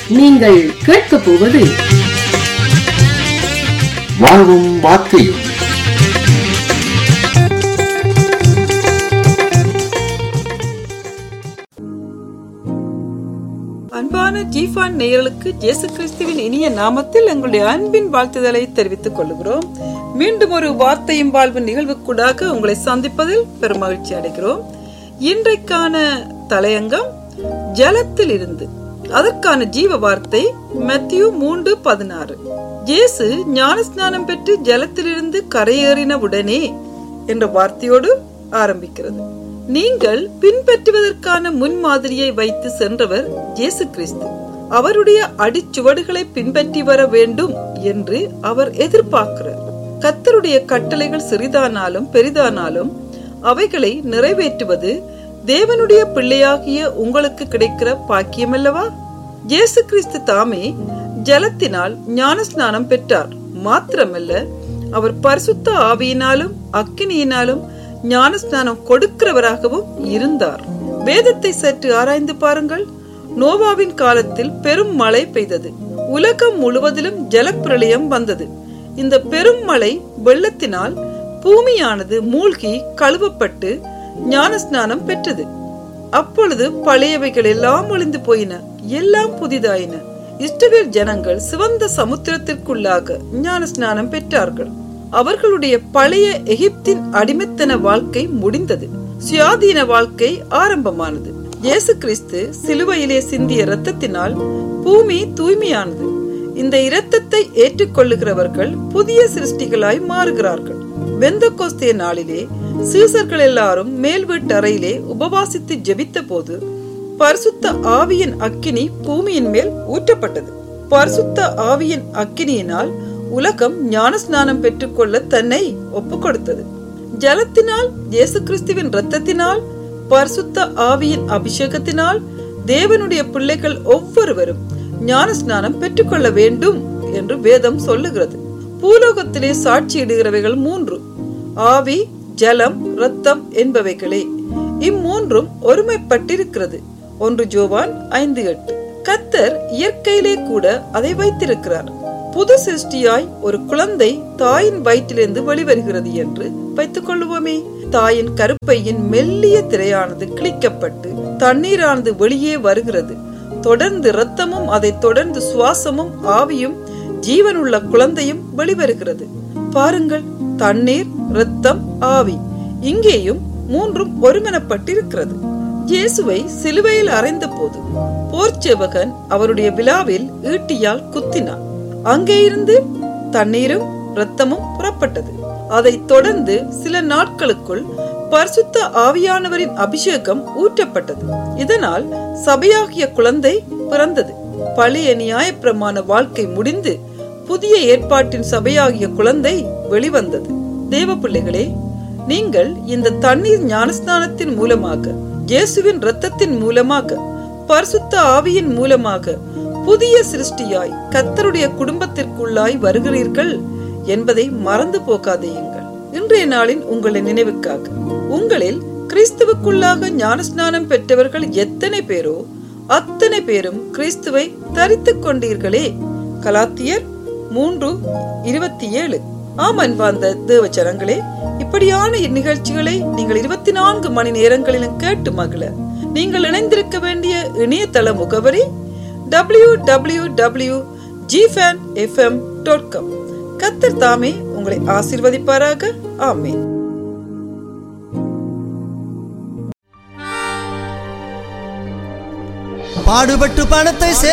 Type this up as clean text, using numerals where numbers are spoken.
நீங்கள் கேட்கப் போவது வாழ்வும் வார்த்தையும். அன்பான ஜீஃபான் நேயர்களுக்கு இயேசு கிறிஸ்துவின் இனிய நாமத்தில் எங்களுடைய அன்பின் வாழ்த்துதலை தெரிவித்துக் கொள்கிறோம். மீண்டும் ஒரு வார்த்தையும் வாழ்வு நிகழ்வுக்கூடாக உங்களை சந்திப்பதில் பெரும் மகிழ்ச்சி அடைகிறோம். இன்றைக்கான தலையங்கம் ஜலத்தில் இருந்து. அதற்கான ஜீவ வார்த்தை மத்தேயு 3:16. இயேசு ஞானஸ்நானம் பெற்று ஜலத்திலிருந்து கரையேறின உடனே என்ற வார்த்தையோடு ஆரம்பிக்கிறது. நீங்கள் பின்பற்றுவதற்கான முன்மாதிரியை வைத்து சென்றவர் இயேசு கிறிஸ்து. அவருடைய அடிச்சுவடுகளை பின்பற்றி வர வேண்டும் என்று அவர் எதிர்பார்க்கிறார். கர்த்தருடைய கட்டளைகள் சிறிதானாலும் பெரிதானாலும் அவைகளை நிறைவேற்றுவது தேவனுடைய பிள்ளையாகிய உங்களுக்கு கிடைக்கிற பாக்கியம் அல்லவா? இயேசு கிறிஸ்து தாமே ஜலத்தினால் ஞானஸ்நானம் பெற்றார். மாத்திரமல்ல, அவர் பரிசுத்த ஆவியினாலும் அக்கினியினாலும் ஞானஸ்நானம் கொடுக்கிறவராகவும் இருந்தார். வேதத்தை சற்று ஆராய்ந்து பாருங்கள். நோவாவின் காலத்தில் பெரும் மழை பெய்தது. உலகம் முழுவதிலும் ஜலப்பிரளயம் வந்தது. இந்த பெரும் மழை வெள்ளத்தினால் பூமியானது மூழ்கி கழுவப்பட்டு ஞானஸ்நானம் பெற்றது. அப்பொழுது பழையவைகள் எல்லாம் ஒளிந்து போயின, எல்லாம் புதிதாயின. இஸ்ரவேல் ஜனங்கள் சிவந்த சமுத்திரத்திற்குள்ளாக ஞானஸ்நானம் பெற்றார்கள். அவர்களுடைய பழைய எகிப்தின் அடிமைத்தன வாழ்க்கை முடிந்தது. சுயாதீன வாழ்க்கை ஆரம்பமானது. இயேசு கிறிஸ்து சிலுவையிலே சிந்திய இரத்தத்தினால் பூமி தூய்மையானது. இந்த இரத்தத்தை ஏற்றுக்கொள்ளுகிறவர்கள் புதிய சிருஷ்டிகளாய் மாறுகிறார்கள். பெந்தெகோஸ்தே நாளிலே சீசர்கள் எல்லாரும் மேல் வீட்டு அறையிலே உபவாசித்து ஜெபித்த போது பரிசுத்த ஆவியின் அக்கினி பூமியின் மேல் ஊற்றப்பட்டது. பரிசுத்த ஆவியின் அக்கினியினால் உலகம் ஞானஸ்நானம் பெற்றுக்கொள்ள தன்னை ஒப்புக் கொடுத்தது. ஜலத்தினால், இயேசு கிறிஸ்துவின் இரத்தத்தினால், பரிசுத்த ஆவியின் அபிஷேகத்தினால் தேவனுடைய பிள்ளைகள் ஒவ்வொருவரும் ஞானஸ்நானம் பெற்றுக்கொள்ள வேண்டும் என்று வேதம் சொல்லுகிறது. பூலோகத்திலே சாட்சியிடுகிறவைகள் 3: ஆவி, ஜலம், இரத்தம் என்பவைகளே. இம்மூன்றும் ஒருமைப்பட்டிருக்கிறது. 1 யோவான் 5:8. கர்த்தர் இயற்கையிலே கூட அதை வைத்திருக்கிறார். புது சிருஷ்டியாய் ஒரு குழந்தை தாயின் வயிற்றிலிருந்து வெளிவருகிறது என்று வைத்துக் கொள்ளுவோமே. தாயின் கருப்பையின் மெல்லிய திரையானது கிழிக்கப்பட்டு தண்ணீரானது வெளியே வருகிறது. தொடர்ந்து இரத்தமும் அதை தொடர்ந்து சுவாசமும் ஆவியும் ஜீவனுள்ள குழந்தையும் வெளிவருகிறது. பாருங்கள், தண்ணீர், இரத்தம், ஆவி, இங்கேயும் மூன்றும் ஒருமனப்பட்டிருக்கிறது. இயேசுவை சிலுவையில் அறைந்த போது போர்ச்சேவகன் அவருடைய விலாவில் ஈட்டியால் குத்தினான். அங்கே இருந்து தண்ணீரும் இரத்தமும் புறப்பட்டது. அதை தொடர்ந்து சில நாட்களுக்குள் பரிசுத்த ஆவியானவரின் அபிஷேகம் ஊற்றப்பட்டது. இதனால் சபையாகிய குழந்தை பிறந்தது. பழைய நியாயப்பிரமாண வாழ்க்கை முடிந்து புதிய ஏற்பாட்டின் சபையாகிய குழந்தை வெளிவந்தது. தேவ பிள்ளைகளே, நீங்கள் இந்த தண்ணீர் ஞானஸ்நானத்தின் மூலமாக, இயேசுவின் இரத்தத்தின் மூலமாக, பரிசுத்த ஆவியின் மூலமாக புதிய சிருஷ்டியாய் கர்த்தருடைய குடும்பத்திற்குள்ளாய் வருகிறீர்கள் என்பதை மறந்து போகாதேயுங்கள். இன்றைய நாளின் உங்களை நினைவுக்காக, உங்களில் கிறிஸ்துவுக்குள்ளாக ஞானஸ்நானம் பெற்றவர்கள் எத்தனை பேரோ அத்தனை பேரும் கிறிஸ்துவை தரித்துக் கொண்டீர்களே. கலாத்தியர் 3:27. ஆம் அன்பார்ந்த தேவ ஜனங்களே, இப்படியான இந்நிகழ்ச்சிகளை நீங்கள் 24 மணி நேரங்களிலும் கேட்டு மகிழ நீங்கள் இணைந்திருக்க வேண்டிய இணையதள முகவரி www.gfanfm.com. கர்த்தர் தாமே உங்களை ஆசீர்வதிப்பாராக. ஆமென். பாடுபட்டு பணத்தை